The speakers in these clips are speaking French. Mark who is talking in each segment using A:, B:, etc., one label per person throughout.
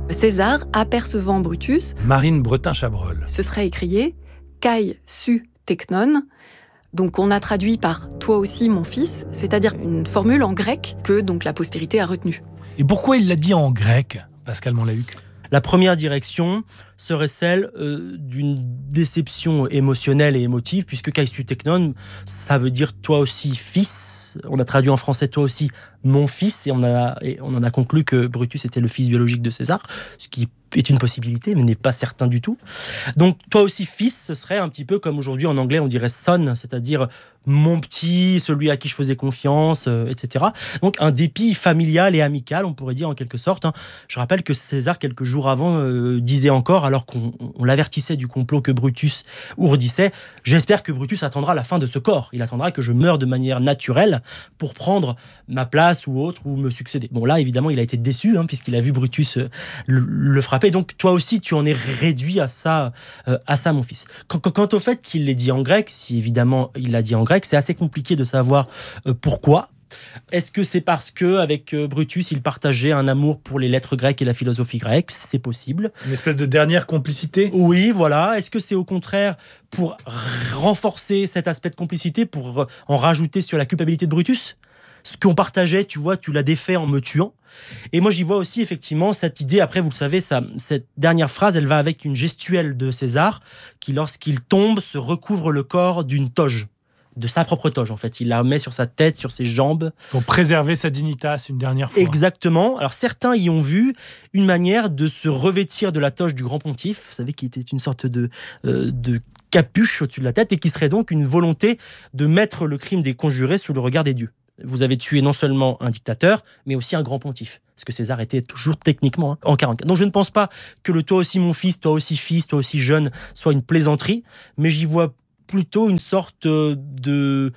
A: César, apercevant Brutus,
B: Marine Bretin-Chabrol.
A: se serait écrié « Kai su teknon », donc on a traduit par « toi aussi mon fils », c'est-à-dire une formule en grec que donc la postérité a retenue.
B: Et pourquoi il l'a dit en grec, Pascal Monlahuc ?
C: La première direction serait celle d'une déception émotionnelle et émotive, puisque Kai su teknon, ça veut dire toi aussi fils. On a traduit en français toi aussi mon fils, et on en a conclu que Brutus était le fils biologique de César, ce qui est une possibilité, mais n'est pas certain du tout. Donc toi aussi fils, ce serait un petit peu comme aujourd'hui en anglais on dirait son, c'est-à-dire mon petit, celui à qui je faisais confiance, etc. Donc un dépit familial et amical, on pourrait dire en quelque sorte. Je rappelle que César, quelques jours avant, disait encore, alors qu'on l'avertissait du complot que Brutus ourdissait, « J'espère que Brutus attendra la fin de ce corps. Il attendra que je meure de manière naturelle pour prendre ma place ou autre, ou me succéder. » Bon, là, évidemment, il a été déçu, puisqu'il a vu Brutus le frapper. Donc, toi aussi, tu en es réduit à ça, mon fils. Quant au fait qu'il l'ait dit en grec, si évidemment il l'a dit en grec, c'est assez compliqué de savoir pourquoi. Est-ce que c'est parce qu'avec Brutus, il partageait un amour pour les lettres grecques et la philosophie grecque ? C'est possible.
B: Une espèce de dernière complicité ?
C: Oui, voilà. Est-ce que c'est au contraire pour renforcer cet aspect de complicité, pour en rajouter sur la culpabilité de Brutus ? Ce qu'on partageait, tu vois, tu l'as défait en me tuant. Et moi, j'y vois aussi effectivement cette idée. Après, vous le savez, cette dernière phrase, elle va avec une gestuelle de César qui, lorsqu'il tombe, se recouvre le corps d'une toge. De sa propre toge, en fait. Il la met sur sa tête, sur ses jambes.
B: Pour préserver sa dignitas une dernière fois.
C: Exactement. Alors, certains y ont vu une manière de se revêtir de la toge du grand pontife. Vous savez, qui était une sorte de capuche au-dessus de la tête et qui serait donc une volonté de mettre le crime des conjurés sous le regard des dieux. Vous avez tué non seulement un dictateur, mais aussi un grand pontife. Parce que César était toujours techniquement en 44. Donc je ne pense pas que le « toi aussi mon fils, toi aussi fils, toi aussi jeune » soit une plaisanterie, mais j'y vois plutôt une sorte de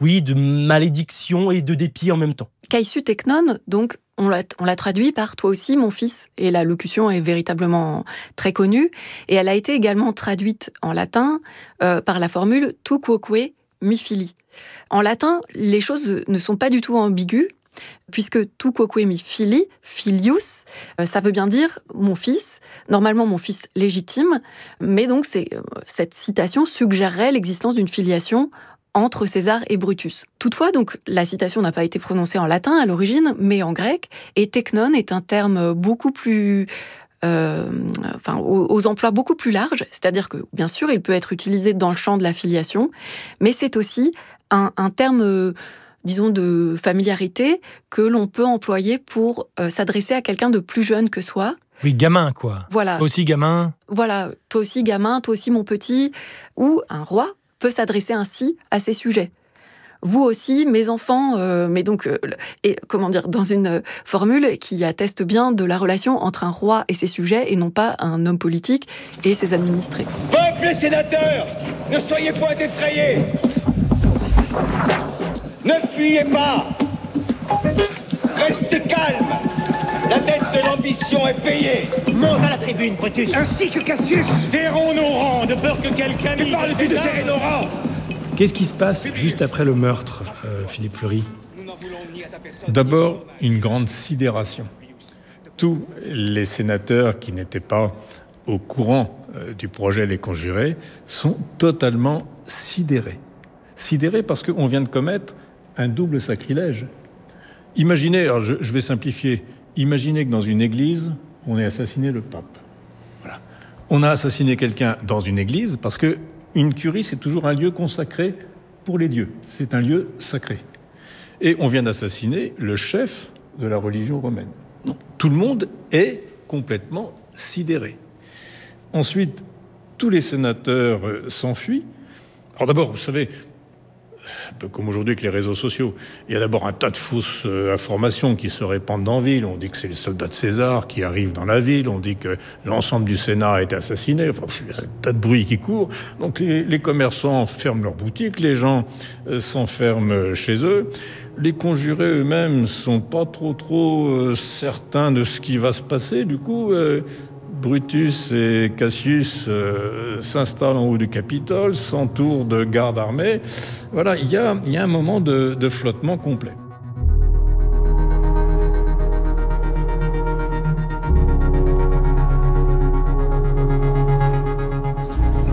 C: malédiction et de dépit en même temps.
A: Kai su teknon, donc on l'a traduit par « toi aussi mon fils », et la locution est véritablement très connue, et elle a été également traduite en latin par la formule « tu quoque mi fili ». En latin, les choses ne sont pas du tout ambiguës, puisque tu quoque mi fili, filius, ça veut bien dire mon fils, normalement mon fils légitime, mais donc cette citation suggérerait l'existence d'une filiation entre César et Brutus. Toutefois, donc, la citation n'a pas été prononcée en latin à l'origine, mais en grec, et teknon est un terme beaucoup plus aux emplois beaucoup plus larges, c'est-à-dire que, bien sûr, il peut être utilisé dans le champ de la filiation, mais c'est aussi un terme, disons, de familiarité que l'on peut employer pour s'adresser à quelqu'un de plus jeune que soi.
B: Oui, gamin, quoi.
A: Voilà.
B: Toi aussi, gamin.
A: Voilà, toi aussi, gamin, toi aussi, mon petit. Ou un roi peut s'adresser ainsi à ses sujets. Vous aussi, mes enfants, dans une formule qui atteste bien de la relation entre un roi et ses sujets, et non pas un homme politique et ses administrés.
D: Peuple et sénateurs, ne soyez point effrayés. Ne fuyez pas. Restez calme. La dette de l'ambition est payée.
E: Monte à la tribune, Brutus.
D: Ainsi que Cassius. Serrons nos rangs de peur que quelqu'un... Que parles-tu de serrer nos rangs ?
B: Qu'est-ce qui se passe juste après le meurtre, Philippe Fleury ?
F: D'abord, une grande sidération. Tous les sénateurs qui n'étaient pas au courant du projet Les Conjurés sont totalement sidérés. Sidérés parce qu'on vient de commettre un double sacrilège. Imaginez, alors je vais simplifier, imaginez que dans une église, on ait assassiné le pape. Voilà. On a assassiné quelqu'un dans une église parce que une curie, c'est toujours un lieu consacré pour les dieux. C'est un lieu sacré. Et on vient d'assassiner le chef de la religion romaine. Donc, tout le monde est complètement sidéré. Ensuite, tous les sénateurs s'enfuient. Alors d'abord, vous savez, un peu comme aujourd'hui avec les réseaux sociaux, il y a d'abord un tas de fausses informations qui se répandent dans la ville. On dit que c'est les soldats de César qui arrivent dans la ville, on dit que l'ensemble du Sénat a été assassiné, enfin, il y a un tas de bruit qui court. Donc les commerçants ferment leurs boutiques, les gens s'enferment chez eux. Les conjurés eux-mêmes sont pas trop certains de ce qui va se passer. Du coup, Brutus et Cassius s'installent en haut du Capitole, s'entourent de gardes armés. Voilà, il y a un moment de flottement complet.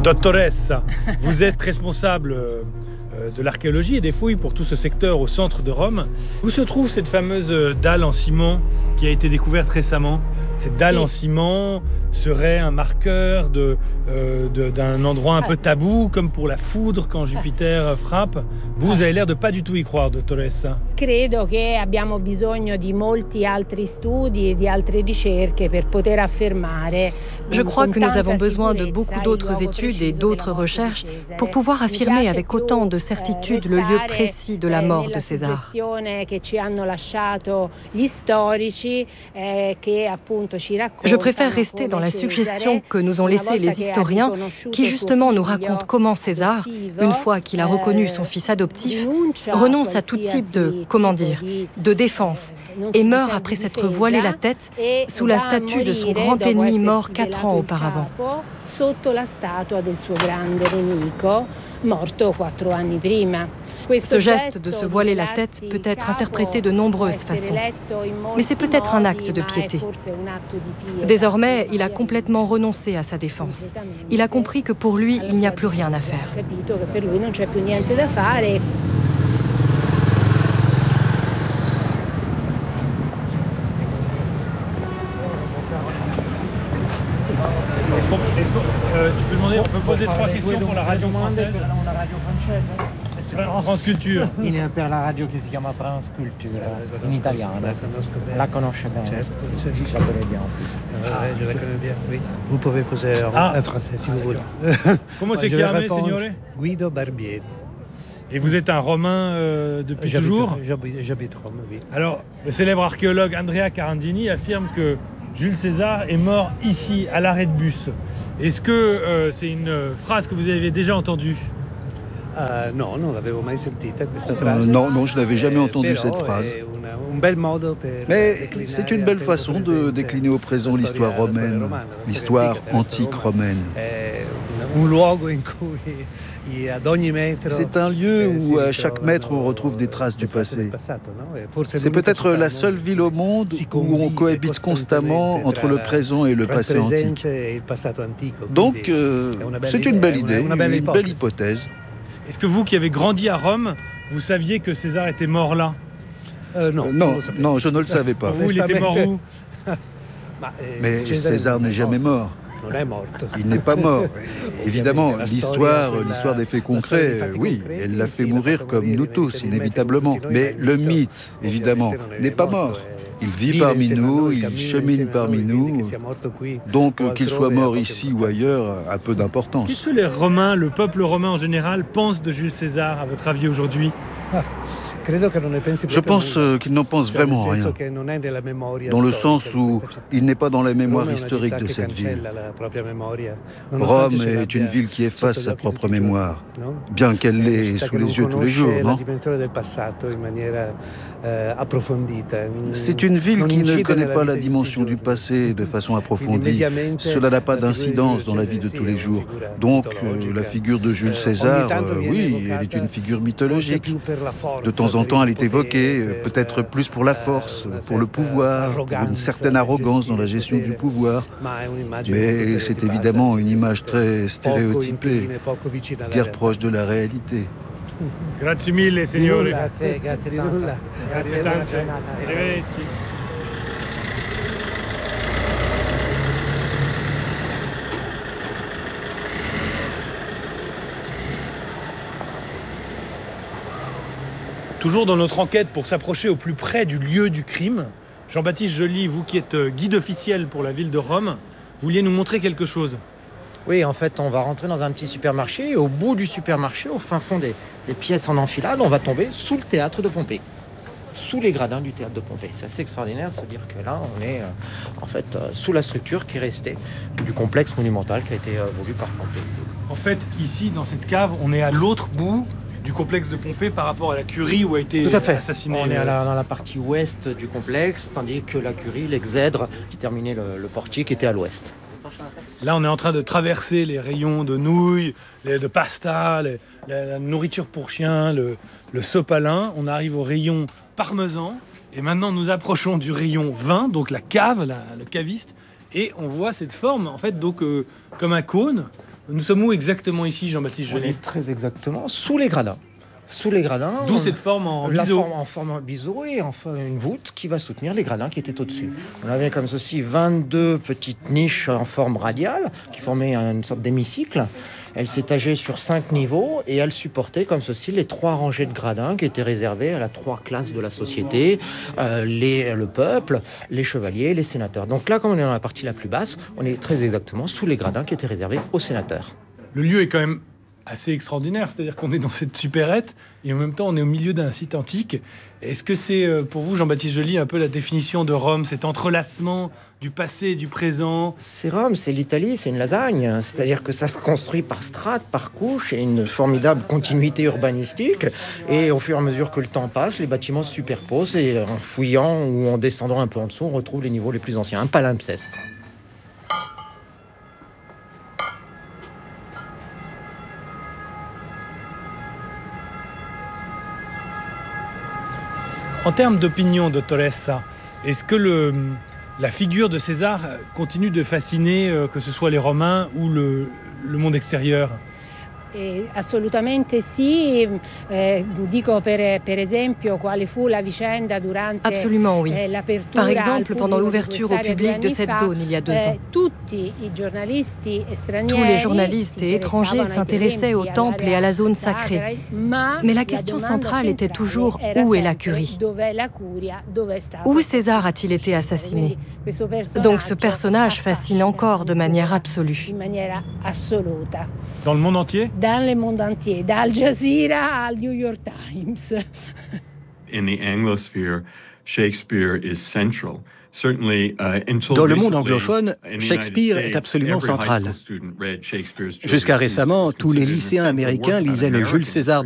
B: Dottoressa, vous êtes responsable de l'archéologie et des fouilles pour tout ce secteur au centre de Rome. Où se trouve cette fameuse dalle en ciment qui a été découverte récemment? Cette dalle en ciment serait un marqueur d'un endroit un peu tabou, comme pour la foudre quand Jupiter frappe. Vous avez l'air de pas du tout y croire, dottoressa.
E: Credo che abbiamo bisogno di molti altri studi e di altre ricerche per poter affermare.
G: Je crois que nous avons besoin de beaucoup d'autres études et d'autres recherches pour pouvoir affirmer avec autant de certitude le lieu précis de la mort de César. Je préfère rester dans la suggestion que nous ont laissée les historiens qui justement nous racontent comment César, une fois qu'il a reconnu son fils adoptif, renonce à tout type de défense et meurt après s'être voilé la tête sous la statue de son grand ennemi mort 4 ans auparavant. Ce geste de se voiler la tête peut être interprété de nombreuses façons, mais c'est peut-être un acte de piété. Désormais, il a complètement renoncé à sa défense. Il a compris que pour lui, il n'y a plus rien à faire.
B: Tu peux demander, on peut poser 3 questions pour la radio française. France Culture.
H: Per la radio che si chiama France Culture, in italiano. La conosce bene. Je la connais bien, oui. Vous pouvez poser en français si vous voulez.
B: Comment c'est chiamé, signore?
H: Guido Barbieri.
B: Et vous êtes un Romain depuis toujours?
H: J'habite Rome, oui.
B: Alors, le célèbre archéologue Andrea Carandini affirme que Jules César est mort ici, à l'arrêt de bus. Est-ce que c'est une phrase que vous avez déjà entendue?
H: Non, non l'avevo mai sentita questa phrase.
I: Non, je n'avais jamais entendu cette phrase. Mais c'est une belle façon de décliner au présent l'histoire romaine, l'histoire antique romaine. C'est un lieu où à chaque mètre on retrouve des traces du passé. C'est peut-être la seule ville au monde où on cohabite constamment entre le présent et le passé antique. Donc c'est une belle idée, une belle hypothèse.
B: Est-ce que vous qui avez grandi à Rome, vous saviez que César était mort là?
I: Non, je ne le savais pas.
B: Vous, il était mort où?
I: Mais César n'est jamais mort. Il n'est pas mort. Évidemment, l'histoire des faits concrets, oui, elle l'a fait mourir comme nous tous, inévitablement. Mais le mythe, évidemment, n'est pas mort. Il vit parmi nous, il chemine parmi nous. Donc, qu'il soit mort ici ou ailleurs, a peu d'importance.
B: Qu'est-ce que les Romains, le peuple romain en général, pensent de Jules César, à votre avis, aujourd'hui?
I: Je pense qu'il n'en pense vraiment rien, dans le sens où il n'est pas dans la mémoire historique de cette ville. Rome est une ville qui efface sa propre mémoire, bien qu'elle l'ait sous les yeux tous les jours, non? C'est une ville qui ne connaît pas la dimension du passé de façon approfondie. Cela n'a pas d'incidence dans la vie de tous les jours. Donc, la figure de Jules César, oui, elle est une figure mythologique. De temps en temps, elle est évoquée, peut-être plus pour la force, pour le pouvoir, pour une certaine arrogance dans la gestion du pouvoir. Mais c'est évidemment une image très stéréotypée, guère proche de la réalité.
B: Grazie mille, signore.
H: Grazie tanto.
B: Grazie tante. Arrivederci. Toujours dans notre enquête pour s'approcher au plus près du lieu du crime, Jean-Baptiste Joly, vous qui êtes guide officiel pour la ville de Rome, vous vouliez nous montrer quelque chose?
J: Oui, en fait, on va rentrer dans un petit supermarché et au bout du supermarché, au fin fond des pièces en enfilade, on va tomber sous le théâtre de Pompée, sous les gradins du théâtre de Pompée. C'est assez extraordinaire de se dire que là, on est sous la structure qui est restée du complexe monumental qui a été voulu par Pompée.
B: En fait, ici, dans cette cave, on est à l'autre bout du complexe de Pompée par rapport à la curie où a été assassiné.
J: On est dans la partie ouest du complexe, tandis que la curie, l'exèdre, qui terminait le portique, était à l'ouest.
B: Là, on est en train de traverser les rayons de nouilles, de pasta, la nourriture pour chiens, le sopalin. On arrive au rayon parmesan. Et maintenant, nous approchons du rayon vin, donc la cave, le caviste. Et on voit cette forme, en fait, donc, comme un cône, Nous sommes où exactement ici, Jean-Baptiste
J: On
B: Joly?
J: est très exactement sous les gradins. Sous les gradins.
B: D'où cette forme en biseau.
J: En forme en biseau et enfin une voûte qui va soutenir les gradins qui étaient au-dessus. On avait comme ceci 22 petites niches en forme radiale qui formaient une sorte d'hémicycle. Elle s'étageait sur 5 niveaux et elle supportait comme ceci les 3 rangées de gradins qui étaient réservées à la 3 classes de la société, le peuple, les chevaliers, les sénateurs. Donc là, comme on est dans la partie la plus basse, on est très exactement sous les gradins qui étaient réservés aux sénateurs.
B: Le lieu est quand même assez extraordinaire, c'est-à-dire qu'on est dans cette supérette et en même temps on est au milieu d'un site antique. Est-ce que c'est pour vous, Jean-Baptiste Joly, un peu la définition de Rome, cet entrelacement du passé et du présent?
J: C'est Rome, c'est l'Italie, c'est une lasagne, c'est-à-dire que ça se construit par strates, par couches, et une formidable continuité urbanistique, et au fur et à mesure que le temps passe, les bâtiments se superposent, et en fouillant ou en descendant un peu en dessous, on retrouve les niveaux les plus anciens, un palimpseste.
B: En termes d'opinion, Dottoressa, est-ce que la figure de César continue de fasciner, que ce soit les Romains ou le monde extérieur?
E: Assolutamente sì, dico per esempio quale fu la vicenda durante
G: Absolument oui.
E: l'apertura
G: Par exemple, pendant l'ouverture au public de cette zone il y a 2 ans. Tous les journalistes et étrangers s'intéressaient au temple et à la zone sacrée. Mais la question centrale était toujours où est la curie? Où César a-t-il été assassiné? Donc ce personnage fascine encore de manière absolue.
B: Dans le monde entier?
E: Dans le monde entier, d'Al Jazeera al New York Times.
K: In the Anglosphere, Shakespeare is central.
L: Dans le monde anglophone, Shakespeare est absolument central. Jusqu'à récemment, tous les lycéens américains lisaient le Jules César